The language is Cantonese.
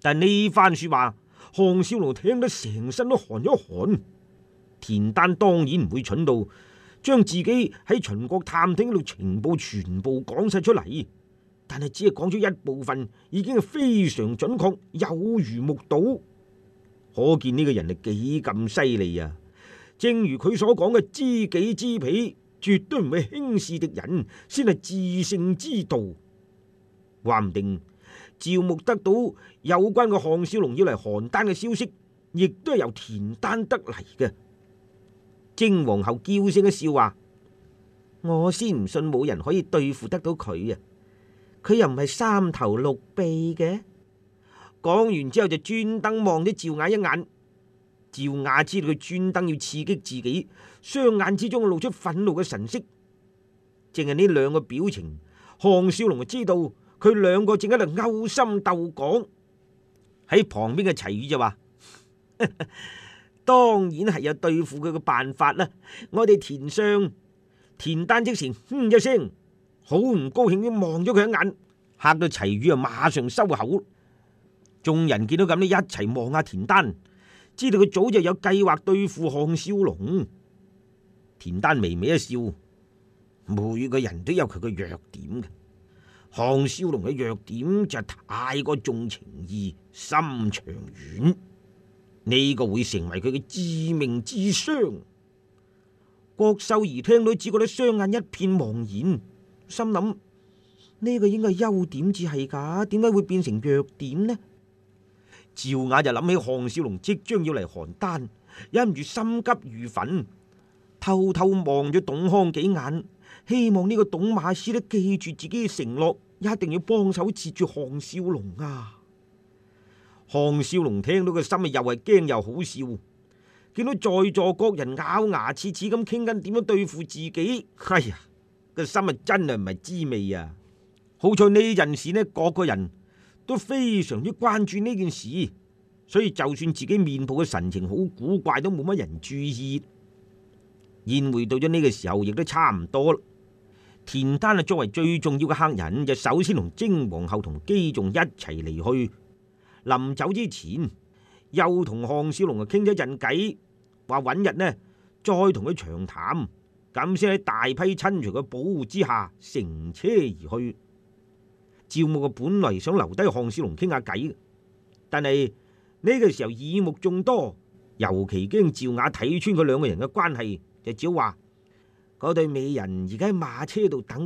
但呢番說話，項少龍聽得成身都寒一寒。田丹當然唔會蠢到將自己喺秦國探聽度情報全部講晒出嚟，但係只係講咗一部分，已經係非常準確，有如目睹。可見呢個人係幾咁犀利啊！正如佢所講嘅，知己知彼，絕對唔會輕視敵人，先係致勝之道。話唔定趙牧得到有關嘅項少龍要嚟邯鄲嘅消息，亦都係由田丹得嚟嘅。征皇后嬌聲一笑話：我先唔信冇人可以對付得到佢啊！佢又唔係三頭六臂嘅。講完之後就專登望咗趙雅一眼。趙雅知道佢專登要刺激自己，雙眼之中露出憤怒嘅神色。淨係呢兩個表情，項少龍就知道佢兩個正喺度勾心鬥角。喺旁邊嘅齊宇就話：當然係有對付佢嘅辦法啦！我哋田相田丹即時一聲，好唔高興咁望咗佢一眼，嚇到齊宇啊馬上收口。眾人見到咁呢，一齊望下田丹，知道佢早就有計劃對付項少龍。田丹微微一笑，每個人都有佢嘅弱點嘅。項少龍嘅弱點就太過重情義，心長遠，呢個會成為佢嘅致命之傷。郭秀儀聽到只覺得雙眼一片茫然，心諗呢個應該係優點至係噶，點解會變成弱點呢？趙雅就諗起項少龍即將要嚟邯鄲，忍唔住心急如焚，偷偷望咗董康幾眼，希望呢個董馬師都記住自己嘅承諾，一定要幫手截住項少龍啊！項少龍聽到個心又係驚又好笑，見到在座各人咬牙切齒咁傾緊點樣對付自己，哎呀，個心啊真係唔係滋味啊！好彩呢陣時呢，各個人都非常之關注呢件事，所以就算自己面部嘅神情好古怪，都冇乜人注意。宴會到咗呢個時候，亦都差唔多啦。田丹啊，作為最重要嘅客人，就首先同征皇后同姬仲一齊離去。臨走之前，又同項少龍啊傾咗陣偈，話揾日呢再同佢長談，咁先喺大批親隨嘅保護之下乘車而去。趙牧啊本來想留低項少龍傾下偈，但係呢個時候耳目眾多，尤其驚趙雅睇穿佢兩個人嘅關係，就只好話嗰對美人而家喺馬車度等